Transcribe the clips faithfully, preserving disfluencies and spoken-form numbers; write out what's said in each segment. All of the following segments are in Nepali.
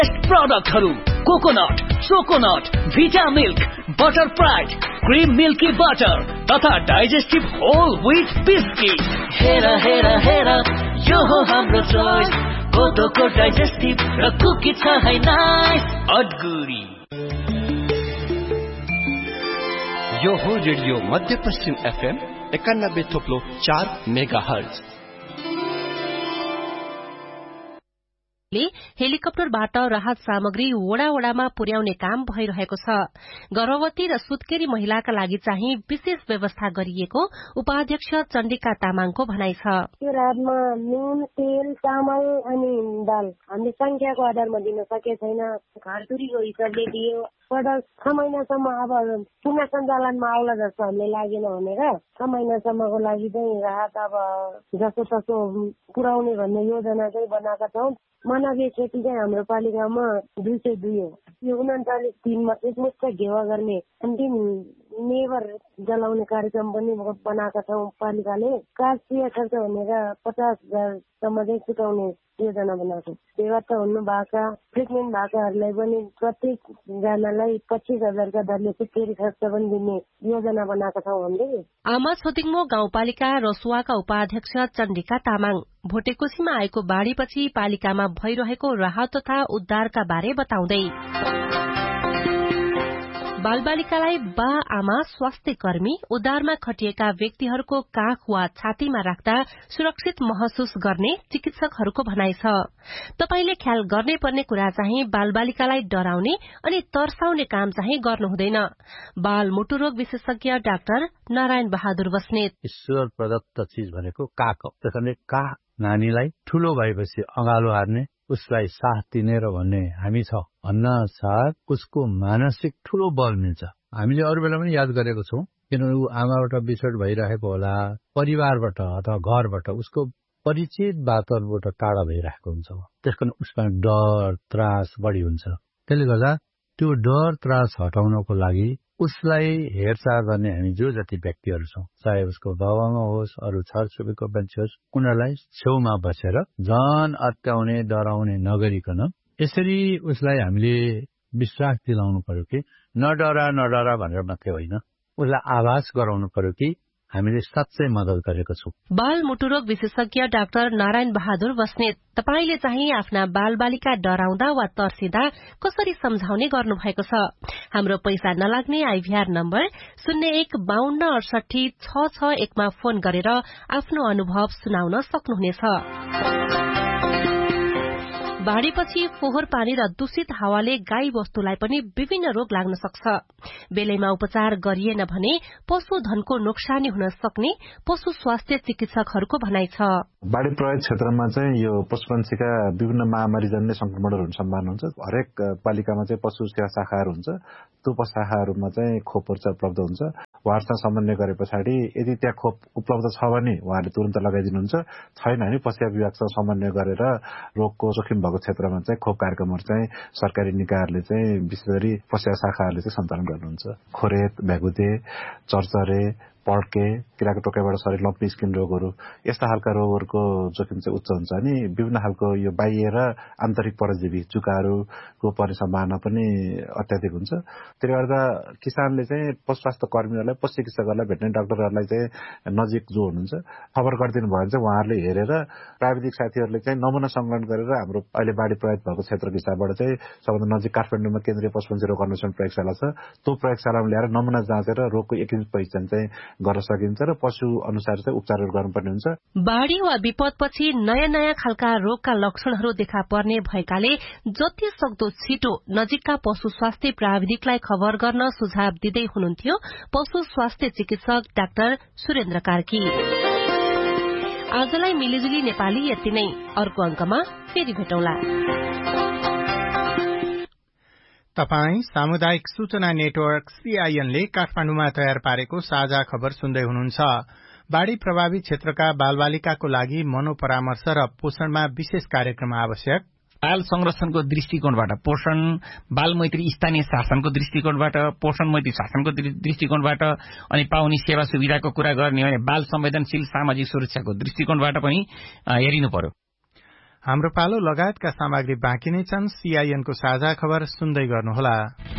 प्रोडक्टहरू कोकोनट, चोकोनट, भिटा milk, butter pride, cream milky butter तथा डाइजेस्टिभ होल व्हिट बिस्किट। हेर हेर हेर यो हो हाम्रो चोइस, कोदोको डाइजेस्टिभ र कुकी छ है नाइस अडगुरी। यो हो रेडियो मध्यपश्चिम एफएम एकानब्बे थोप्लो चार मेगा हर्ज। हेलिकप्टरबाट राहत सामग्री वडा वडामा पुर्याउने काम भइरहेको छ। गर्भवती र सुत्केरी महिलाका लागि चाहिँ विशेष व्यवस्था गरिएको उपाध्यक्ष चण्डिका तामाङको भनाइ छ। यो रातमा नुन, तेल, चामल अनि दाल हामीले संख्याको आधारमा दिन सके छैन। घरधुरीको हिसाबले दियो। पटक छ महिनासम्म अब पुनः सञ्चालनमा आउला जस्तो हामीले लागेन भनेर छ महिनासम्मको लागि चाहिँ राहत अब जसो तसो पुर्याउने भन्ने योजना चाहिँ बनाएका छौँ। मानवीय क्षति चाहिँ हाम्रो पालिकामा दुई सय दुई हो। यो उन्चालिस दिनमा एकमुष्ट घेवा गर्ने अन्तिम नेबर जलाउने कार्यक्रम पनि बनाएका छौँ। पालिकाले कागज खर्च भनेर पचास हजारसम्म चाहिँ छुटाउने योजना बनाएको। बेवार्ता हुनु भएका प्रेग्नेन्ट भएकाहरूलाई पनि प्रत्येक जनालाई पच्चिस हजारका दरले सुत्केरी खर्च पनि दिने योजना बनाएका छौँ हामीले। आमा छोदिङमो गाउँपालिका रसुवाका उपाध्यक्ष चण्डिका तामाङ भोटेकोशीमा आएको बाढ़ीपछि पालिकामा भइरहेको राहत तथा उद्धारका बारे बताउँदै बालबालिकालाई बा आमा स्वास्थ्य कर्मी उद्धारमा खटिएका व्यक्तिहरूको काख वा छातीमा राख्दा सुरक्षित महसुस गर्ने चिकित्सकहरूको भनाइ छ। तपाईले ख्याल गर्नै पर्ने कुरा चाहिँ बालबालिकालाई डराउने अनि तर्साउने काम चाहिँ गर्नु हुँदैन। बाल मुटुरोग विशेषज्ञ डाक्टर नारायण बहादुर बस्नेत ईश्वर प्रदत्त चीज भनेको काख हो। त्यसैले काख नानीलाई ठूलो भएपछि अँगालो हार्ने उसलाई साथ दिने र भन्ने हामी छ भन्न साथ उसको मानसिक ठूलो बल मिल्छ। हामीले अरू बेला पनि याद गरेको छौँ किनभने ऊ आमाबाट बिछोड भइरहेको होला, परिवारबाट अथवा घरबाट उसको परिचित वातावरणबाट टाढा भइरहेको हुन्छ। त्यसको उसमा डर त्रास बढी हुन्छ। त्यसले गर्दा त्यो डर त्रास हटाउनको लागि उसलाई हेरचाह गर्ने हामी जो जति व्यक्तिहरू छौँ, चाहे उसको बाबामा होस् अरू छरछिमेकीको मान्छे होस्, उनीहरूलाई छेउमा बसेर झन अत्याउने डराउने नगरिकन यसरी उसलाई हामीले विश्वास दिलाउनु पर्यो कि नडरा नडरा भनेर मात्रै होइन, उसलाई आभास गराउनु पर्यो कि हामीले साँच्चै मद्दत गरेको छौँ। बाल मुटुरोग विशेषज्ञ डाक्टर नारायण बहादुर बस्नेत तपाईले चाहिँ आफ्ना बालबालिका डराउँदा वा तर्सिँदा कसरी सम्झाउने गर्नु भएको छ। हाम्रो पैसा नलाग्ने आइभीआर नम्बर शून्य एक बाहन्न अडसठी छ छ एकमा फोन गरेर आफ्नो अनुभव सुनाउन सक्नुहुनेछ। बाढ़ीपछि फोहोर पानी र दूषित हावाले गाई वस्तुलाई पनि विभिन्न रोग लाग्न सक्छ। बेलैमा उपचार गरिएन भने पशुधनको नोक्सानी हुन सक्ने पशु स्वास्थ्य चिकित्सकहरूको भनाइ छ। बाढ़ी प्रभावित क्षेत्रमा चाहिँ यो पशुपन्छीका विभिन्न महामारी जन्य संक्रमणहरू हुने सम्भावना हुन्छ। हरेक पालिकामा चाहिँ पशु सेवा शाखाहरू हुन्छ। त्यो शाखाहरूमा चाहिँ खोपहरू चाहिँ उपलब्ध हुन्छ। उहाँहरूसँग समन्वय गरे पछाडि यदि त्यहाँ खोप उपलब्ध छ भने उहाँले तुरन्त लगाइदिनुहुन्छ, छैन भने पशु विभागसँग समन्वय गरेर रोगको जोखिम भएको क्षेत्रमा चाहिँ खोप कार्यक्रमहरू चाहिँ सरकारी निकायहरूले चाहिँ विशेष गरी पशु शाखाहरूले चाहिँ सञ्चालन गर्नुहुन्छ। खोरेत, भ्यागुते, चरचरे, पड्के, किराको टोकाइबाट शरीर लम्पी स्किन रोगहरू यस्ता खालका रोगहरूको जोखिम चाहिँ उच्च हुन्छ। अनि विभिन्न खालको यो बाह्य र आन्तरिक परजीवी चुकाहरूको पर्ने सम्भावना पनि अत्याधिक हुन्छ। त्यसले गर्दा किसानले चाहिँ पशु स्वास्थ्य कर्मीहरूलाई, पशु चिकित्सकहरूलाई, भेटनेरी डाक्टरहरूलाई चाहिँ नजिक जो हुनुहुन्छ खबर गरिदिनु भयो भने चाहिँ उहाँहरूले हेरेर प्राविधिक साथीहरूले चाहिँ नमुना संकलन गरेर हाम्रो अहिले बाढ़ी प्रभावित भएको क्षेत्रको हिसाबबाट चाहिँ सबभन्दा नजिक काठमाडौँमा केन्द्रीय पशुपन्छी रोग अन्वेषण प्रयोगशाला छ। त्यो प्रयोगशालामा ल्याएर नमुना जाँचेर रोगको एकीकृत पहिचान चाहिँ गर्न सकिन्छ र पशु अनुसार चाहिँ उपचारहरू गर्नुपर्ने हुन्छ। बाढ़ी वा विपदपछि नयाँ नयाँ खालका रोगका लक्षणहरू देखा पर्ने भएकाले जति सक्दो छिटो नजिकका पशु स्वास्थ्य प्राविधिकलाई खबर गर्न सुझाव दिँदै हुनुहुन्थ्यो पशु स्वास्थ्य चिकित्सक डाक्टर सुरेन्द्र कार्की। आजलाई मिलिजुली नेपाली यति नै। अर्को अंकमा फेरि भेटौँला। तपाई सामुदायिक सूचना नेटवर्क सीआईएनले काठमाडौँमा तयार पारेको साझा खबर सुन्दै हुनुहुन्छ। बाढ़ी प्रभावित क्षेत्रका बालबालिकाको लागि मनोपरामर्श र पोषणमा विशेष कार्यक्रम आवश्यक। बाल संरक्षणको दृष्टिकोणबाट पोषण, बाल मैत्री स्थानीय शासनको दृष्टिकोणबाट, पोषण मैत्री शासनको दृष्टिकोणबाट अनि पाउने सेवा सुविधाको कुरा गर्ने भने बाल संवेदनशील सामाजिक सुरक्षाको दृष्टिकोणबाट पनि हेरिनु पर्यो। हाम्रो पालो लगायतका सामग्री बाँकी नै छन्। सीआईएनको साझा खबर सुन्दै गर्नुहोला।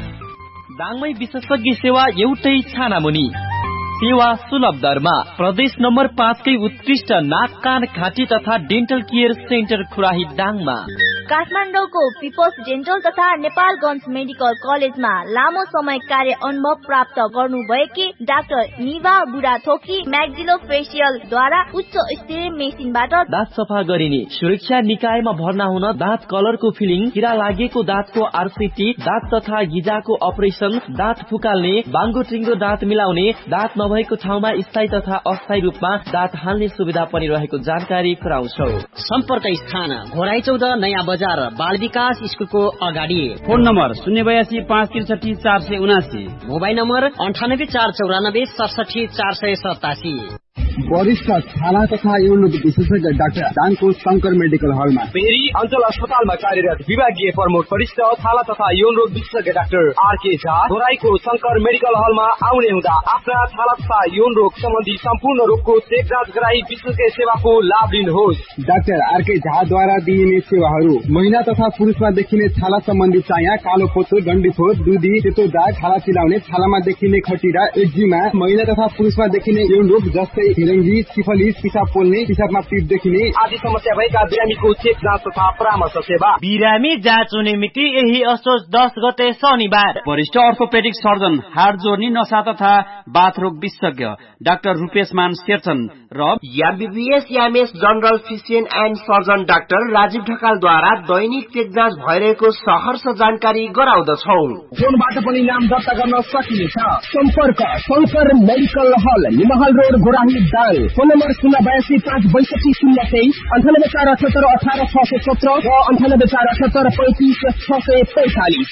दाङमै विशेषज्ञ सेवा एउटै छानामुनि, सेवा सुलभ दरमा। प्रदेश नम्बर पाँचकै उत्कृष्ट नाक कान घाँटी तथा डेन्टल केयर सेन्टर खुराही दाङमा। काठमाडौँको पिपल्स डेन्टल तथा नेपालगञ्ज मेडिकल कलेजमा लामो समय कार्य अनुभव प्राप्त गर्नुभएकी डाक्टर निभा बुढाथोकी म्याक्जिलो फेसियल द्वारा उच्च स्तरीय मेसिनबाट दाँत सफा गरिने, सुरक्षा निकायमा भर्ना हुन दाँत कलरको फिलिङ, किरा लागेको दाँतको आरसिटी, दाँत तथा गिजाको अपरेसन, दाँत फुकाल्ने, बाङ्गो टिङ्गो दाँत मिलाउने, दाँत नभएको ठाउँमा स्थायी तथा अस्थायी रूपमा दाँत हाल्ने सुविधा पनि रहेको जानकारी गराउँछौ। सम्पर्क स्थान घोराई चौध नयाँ बजार बाल विकास स्कुलको अगाडि। फोन नम्बर शून्य बयासी पाँच त्रिसठी चार सय उनासी। मोबाइल नम्बर अन्ठानब्बे चार चौरानब्बे सडसठी चार सय सतासी। वरिष्ठ छाला तथा यौन विशेषज्ञ डाक्टर दाङको शंकर मेडिकल हलमा। फेरि अञ्चल अस्पतालमा कार्यरत विभागीय प्रमुख वरिष्ठ छाला तथा यौन रोग विशेषज्ञ doctor RK Jha घोराईको Shankar medical हलमा आउने हुँदा आफ्ना छाला तथा यौन रोग सम्बन्धी सम्पूर्ण रोगको चेक जाँच गराई विशेषज्ञ सेवाको लाभ लिनुहोस्। डाक्टर आरके झाद्वारा दिइने सेवाहरू महिला तथा पुरुषमा देखिने छाला सम्बन्धी चाया, कालो पोतो, डन्डीफोर, दुधी, सेतो दाग, छाला चिलाउने, छालामा देखिने खटिरा, एक्जिमा, महिला तथा पुरुषमा देखिने यौन रोग जस्तै फिरङ्गी, सिफलिस, पिसाब पोल्ने, पिसाबमा पिप देखिने आदि समस्या भएका बिरामीको चेक जाँच तथा परामर्श सेवा। बिरामी जाँच हुने मिति यही असोज दस गते शनिबार। वरिष्ठ अर्थोपेडिक सर्जन, हाड जोर्नी, नसा तथा बाथरोग विशेषज्ञ डाक्टर रूपेश मान शेरचन र MBBS MS general physician and surgeon doctor Rajiv ढकालद्वारा Dainik check जाँच भइरहेको सहर्ष जानकारी गराउँदछौ। फोनबाट पनि नाम दर्ता गर्न सकिनेछ। सम्पर्क शंकर मेडिकल हल, निमहल road, Ghorahi Dang. Phone number शून्य बयासी पाँच बैसठी शून्य तेइस, अन्ठानब्बे चार अठहत्तर अठार छ सय सत्र र अन्ठानब्बे चार अठहत्तर पैंतिस छ सय पैंतालिस।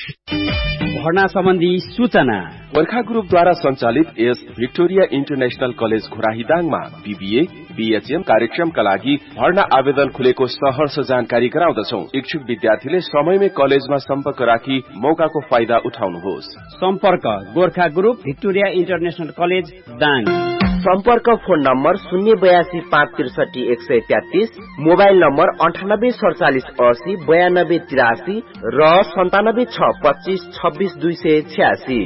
भर्ना सम्बन्धी सूचना गोर्खा ग्रुपद्वारा सञ्चालित S Victoria international college Ghorahi दाङमा BBA BHM कार्यक्रमका लागि भर्ना आवेदन खुलेको सहर्ष जानकारी गराउँदछौ। इच्छुक विद्यार्थीले समयमै कलेजमा सम्पर्क राखी मौकाको फाइदा उठाउनुहोस्। सम्पर्क Gorkha group Victoria international college Dang. सम्पर्क फोन नम्बर शून्य बयासी पाँच त्रिसठी एक सय तेत्तीस, मोबाइल नम्बर अन्ठानब्बे सडचालिस असी बयानब्बे तिरासी र सन्तानब्बे छ पच्चीस छब्बीस दुई सय छ्यासी।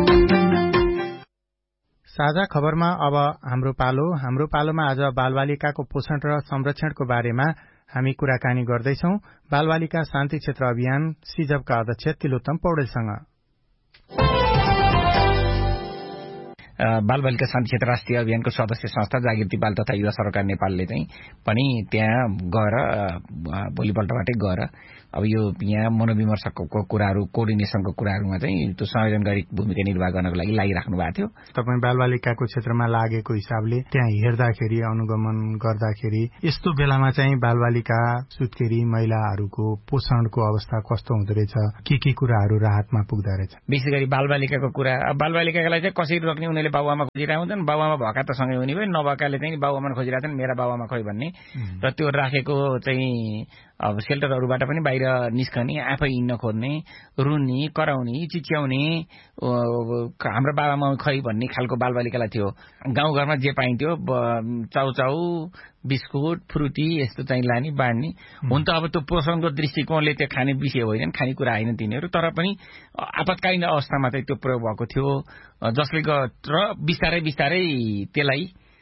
साझा खबरमा अब हाम्रो पालो। हाम्रो पालोमा आज बालबालिकाको पोषण र संरक्षणको बारेमा हामी कुराकानी गर्दैछौ बालबालिका शान्ति क्षेत्र अभियान सिजबका अध्यक्ष तिलोत्तम पौडेलसँग। बाल बालिका शान्ति क्षेत्र राष्ट्रिय अभियानको सदस्य संस्था जागृति बाल तथा युवा सरकार नेपालले चाहिँ पनि त्यहाँ गएर भोलिपल्टबाटै गएर अब यो यहाँ मनोविमर्शको कुराहरू कोअर्डिनेसनको कुराहरूमा चाहिँ त्यो संयोजनकारी भूमिका निर्वाह गर्नको लागि लागिराख्नु भएको थियो। तपाईँ बालबालिकाको क्षेत्रमा लागेको हिसाबले त्यहाँ हेर्दाखेरि अनुगमन गर्दाखेरि यस्तो बेलामा चाहिँ बालबालिका सुत्केरी महिलाहरूको पोषणको अवस्था कस्तो हुँदो रहेछ, के के कुराहरू राहतमा पुग्दो रहेछ? विशेष गरी बालबालिकाको कुरा, अब बालबालिकाको लागि चाहिँ कसरी रोक्ने उनीहरूले बाबुआमा खोजिरहेको हुन्छन्। बाबुआमा भएका त सँगै हुने भयो, नभएकाले चाहिँ बाबुआमा खोजिरहेको छन् मेरा बाबुआमा खोइ भन्ने र त्यो राखेको चाहिँ अब सेल्टरहरूबाट पनि बाहिर निस्कने, आफै हिँड्न खोज्ने, रुन्ने, कराउने, चिच्याउने, हाम्रो बाबामा खै भन्ने खालको बालबालिकालाई थियो। गाउँघरमा जे पाइन्थ्यो चाउचाउ, बिस्कुट, फ्रुटी यस्तो चाहिँ लाने बाँड्ने। हुन त अब त्यो पोषणको दृष्टिकोणले त्यो खाने विषय होइन, खानेकुरा होइन तिनीहरू, तर पनि आपतकालीन अवस्थामा चाहिँ त्यो प्रयोग भएको थियो। जसले र बिस्तारै बिस्तारै त्यसलाई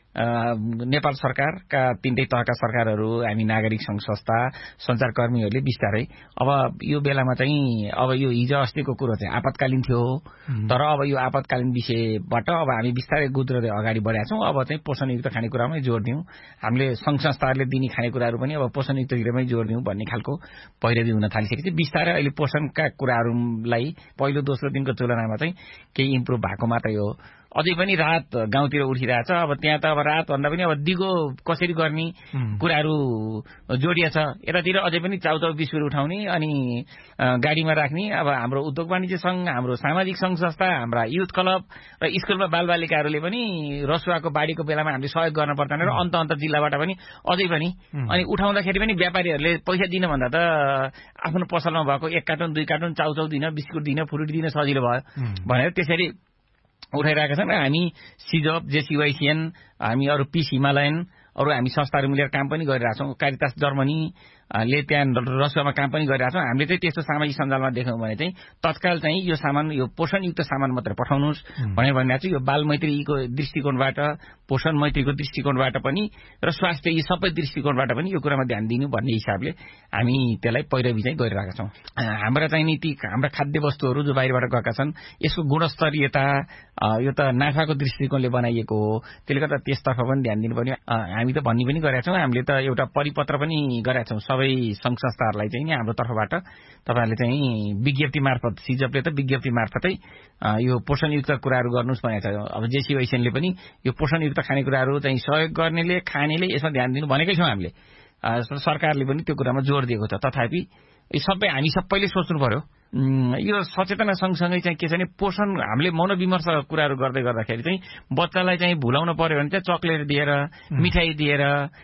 नेपाल सरकारका तीनटै तहका सरकारहरू, हामी नागरिक संघ संस्था, सञ्चारकर्मीहरूले बिस्तारै अब यो बेलामा चाहिँ अब यो हिजो अस्तिको कुरो चाहिँ आपतकालीन थियो, तर अब यो आपतकालीन विषयबाट अब हामी बिस्तारै गुज्रदै अगाडि बढेका छौँ। अब चाहिँ पोषणयुक्त खानेकुरामै जोड दिउँ, हामीले संघ संस्थाहरूले दिने खानेकुराहरू पनि अब पोषणयुक्ततिरमै जोड दिउँ भन्ने खालको पैरवी हुन थालिसकेपछि बिस्तारै अहिले पोषणका कुराहरूलाई पहिलो दोस्रो दिनको तुलनामा चाहिँ केही इम्प्रुभ भएको मात्रै हो। अझै पनि रात गाउँतिर उठिरहेछ। अब त्यहाँ त अब रात भन्दा पनि अब दिगो कसरी गर्ने कुराहरू जोडिया छ। यतातिर अझै पनि चाउचाउ बिस्कुट उठाउने अनि गाडीमा राख्ने। अब हाम्रो उद्योग वाणिज्य संघ, हाम्रो सामाजिक संघ संस्था, हाम्रा युथ क्लब र स्कुलमा बालबालिकाहरूले पनि रसुवाको बाढीको बेलामा हामीले सहयोग गर्न पर्दैन र अन्त अन्त जिल्लाबाट पनि अझै पनि अनि उठाउँदाखेरि पनि व्यापारीहरूले पैसा दिन भन्दा त आफ्नो पसलमा भएको एक कार्टुन दुई कार्टुन चाउचाउ दिन, बिस्कुट दिन, फ्रुट दिन सजिलो भयो भनेर त्यसरी उठाइरहेका छन्। हामी सिजप, जेसीवाइसिएन, हामी अरू पिस हिमालयन, अरू हामी संस्थाहरू मिलेर काम पनि गरिरहेछौँ। कारितास जर्मनी, ले त्यहाँ रसुवामा काम पनि गरिरहेको छौँ। हामीले चाहिँ त्यस्तो सामाजिक सञ्जालमा देख्यौँ भने चाहिँ तत्काल चाहिँ यो सामान यो पोषणयुक्त सामान मात्रै पठाउनुहोस् भनेर भनिरहेको छु। यो बाल मैत्रीको दृष्टिकोणबाट, पोषण मैत्रीको दृष्टिकोणबाट पनि र स्वास्थ्य यी सबै दृष्टिकोणबाट पनि यो कुरामा ध्यान दिनु भन्ने हिसाबले हामी त्यसलाई पैरवी चाहिँ गरिरहेका छौँ। हाम्रा चाहिँ नि ती हाम्रा खाद्य वस्तुहरू जो बाहिरबाट गएका छन् यसको गुणस्तरीयता यो त नाफाको दृष्टिकोणले बनाइएको हो, त्यसले गर्दा त्यसतर्फ पनि ध्यान दिनुपर्ने। हामी त भन्ने पनि गरेका छौँ, हामीले त एउटा परिपत्र पनि गरेका छौँ सबै संघ संस्थाहरूलाई चाहिँ नि हाम्रो तर्फबाट। तपाईँहरूले चाहिँ विज्ञप्ति मार्फत सिजपले त विज्ञप्ति मार्फतै यो पोषणयुक्त कुराहरू गर्नुहोस् भनेको छ। अब जेसी वैसेनले पनि यो पोषणयुक्त खानेकुराहरू चाहिँ सहयोग गर्नेले खानेले यसमा ध्यान दिनु भनेकै छौँ हामीले। सरकारले पनि त्यो कुरामा जोड दिएको छ। तथापि यो सबै हामी सबैले सोच्नु पर्यो। यो सचेतना सँगसँगै चाहिँ के छ भने पोषण हामीले मनोविमर्श कुराहरू गर्दै गर्दाखेरि चाहिँ बच्चालाई चाहिँ भुलाउनु पर्यो भने चाहिँ चक्लेट दिएर मिठाई दिएर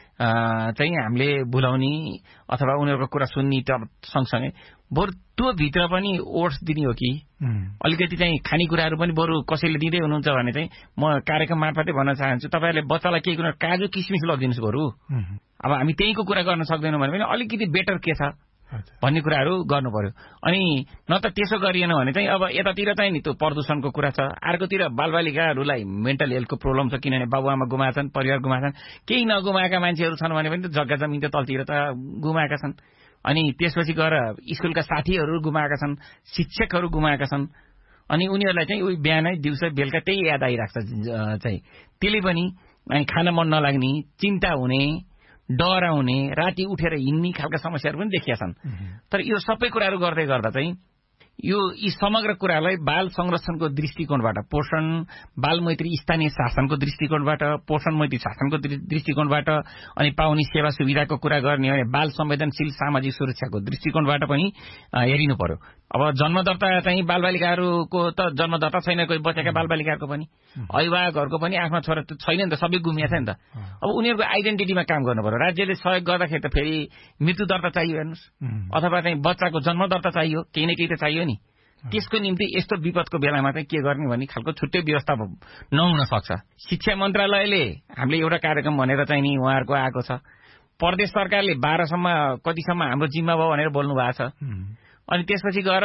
चाहिँ हामीले भुलाउने अथवा उनीहरूको कुरा सुन्ने सँगसँगै बरु त्यो भित्र पनि ओट्स दिने हो कि अलिकति चाहिँ खानेकुराहरू पनि बरु कसैले दिँदै हुनुहुन्छ भने चाहिँ म कार्यक्रम मार्फतै भन्न चाहन्छु तपाईँहरूले बच्चालाई केही कुरा काजु किसमिस लगिदिनुहोस् बरु। अब हामी त्यहीको कुरा गर्न सक्दैनौँ भने पनि अलिकति बेटर के छ भन्ने कुराहरू गर्नु पर्यो। अनि न त त्यसो गरिएन भने चाहिँ अब यतातिर चाहिँ नि त्यो प्रदूषणको कुरा छ, अर्कोतिर बालबालिकाहरूलाई मेन्टल हेल्थको प्रब्लम छ किनभने बाबुआमा गुमाएछन्, परिवार गुमाएछन्। केही नगुमाएका मान्छेहरू छन् भने पनि त जग्गा जमिन त तलतिर त गुमाएका छन्। अनि त्यसपछि गएर स्कुलका साथीहरू गुमाएका छन्, शिक्षकहरू गुमाएका छन्। अनि उनीहरूलाई चाहिँ उही बिहानै दिउँसो बेलुका त्यही याद आइरहेको छ चाहिँ त्यसले पनि अनि खान मन नलाग्ने, चिन्ता हुने, डराउने, राति उठेर हिँड्ने खालका समस्याहरू पनि देखिया छन्। तर यो सबै कुराहरू गर्दै गर्दा चाहिँ यो यी समग्र कुरालाई बाल संरक्षणको दृष्टिकोणबाट, पोषण बाल मैत्री स्थानीय शासनको दृष्टिकोणबाट, पोषण मैत्री शासनको दृष्टिकोणबाट अनि पाउने सेवा सुविधाको कुरा गर्ने भने बाल संवेदनशील सामाजिक सुरक्षाको दृष्टिकोणबाट पनि हेरिनु पर्यो। अब जन्मदर्ता चाहिँ बालबालिकाहरूको त जन्मदर्ता छैन, कोही बचेका बालबालिकाहरूको पनि अभिभावकहरूको पनि आफ्नो छोरा छैन नि त, सबै गुमिया छ नि त। अब उनीहरूको आइडेन्टिटीमा काम गर्नु पर्यो। राज्यले सहयोग गर्दाखेरि त फेरि मृत्यु दर्ता चाहियो हेर्नुहोस्, अथवा चाहिँ बच्चाको जन्म दर्ता चाहियो, केही न केही त चाहियो नि। त्यसको निम्ति यस्तो विपदको बेलामा चाहिँ के गर्ने भन्ने खालको छुट्टै व्यवस्था नहुन सक्छ। शिक्षा मन्त्रालयले हामीले एउटा कार्यक्रम भनेर चाहिँ नि उहाँहरूको आएको छ, प्रदेश सरकारले बाह्रसम्म कतिसम्म हाम्रो जिम्मा भयो भनेर बोल्नु भएको छ। अनि त्यसपछि गएर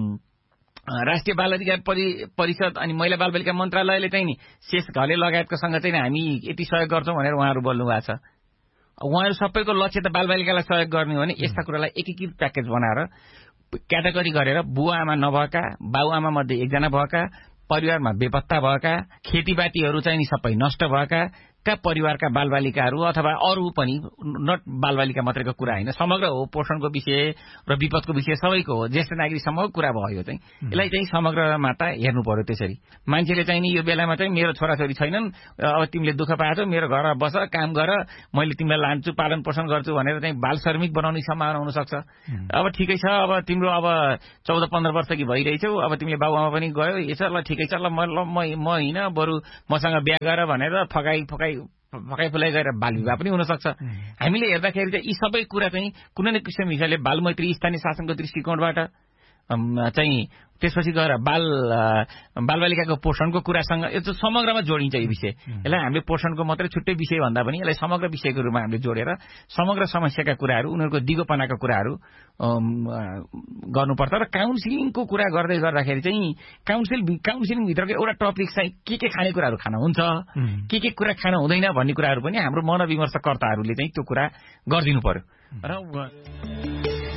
राष्ट्रिय बाल अधिकार परिषद अनि महिला बालबालिका मन्त्रालयले चाहिँ नि शेष घले लगायतकोसँग चाहिँ हामी यति सहयोग गर्छौँ भनेर उहाँहरू बोल्नु भएको छ। उहाँहरू सबैको लक्ष्य त बालबालिकालाई सहयोग गर्ने हो भने यस्ता कुरालाई एकीकृत प्याकेज बनाएर क्याटेगोरी गरेर बुवा आमा नभएका, बाबुआमा मध्ये एकजना भएका, परिवारमा बेपत्ता भएका, खेतीपातीहरू चाहिँ नि सबै नष्ट भएका का परिवारका बालबालिकाहरू अथवा अरू पनि नट बालबालिका मात्रैको कुरा होइन, समग्र हो, पोषणको विषय र विपदको विषय सबैको हो, ज्येष्ठ नागरिकसम्मको कुरा भयो। यो चाहिँ यसलाई चाहिँ समग्रमा त हेर्नु पर्यो। त्यसरी मान्छेले चाहिँ नि यो बेलामा चाहिँ मेरो छोराछोरी छैनन्, अब तिमीले दुःख पाएछौ, मेरो घरमा बस, काम गर, मैले तिमीलाई लान्छु, पालन पोषण गर्छु भनेर चाहिँ बाल श्रमिक बनाउने सम्भावना हुनसक्छ। अब ठिकै छ, अब तिम्रो अब चौध पन्ध्र वर्ष कि भइरहेछौ, अब तिमीले बाबुआमा पनि गयो, यसो ल ठिकै छ, ल म म होइन बरु मसँग बिहा गर भनेर फकाइ फकाइ फकाइ फुलाइ गरेर बाल विवाह पनि हुन सक्छ। हामीले हेर्दाखेरि चाहिँ यी सबै कुरा चाहिँ कुनै न किसिम हिसाबले बालमैत्री स्थानीय शासनको दृष्टिकोणबाट चाहिँ त्यसपछि गएर बाल बालबालिकाको पोषणको कुरासँग यो चाहिँ समग्रमा जोडिन्छ। यो विषय यसलाई हामीले पोषणको मात्रै छुट्टै विषय भन्दा पनि यसलाई समग्र विषयको रूपमा हामीले जोडेर समग्र समस्याका कुराहरू, उनीहरूको दिगोपनाका कुराहरू गर्नुपर्छ। र काउन्सिलिङको कुरा गर्दै गर्दाखेरि चाहिँ काउन्सिल काउन्सिलिङभित्रको एउटा टपिक चाहिँ के के खानेकुराहरू खान हुन्छ, के के कुरा खान हुँदैन भन्ने कुराहरू पनि हाम्रो मनोविमर्शकर्ताहरूले चाहिँ त्यो कुरा गरिदिनु पर्यो। र